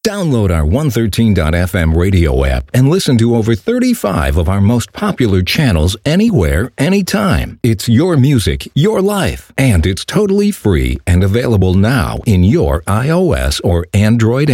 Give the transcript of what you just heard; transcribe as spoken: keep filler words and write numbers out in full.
Download our one thirteen dot f m radio app and listen to over thirty-five of our most popular channels anywhere, anytime. It's your music, your life, and it's totally free and available now in your iOS or Android app.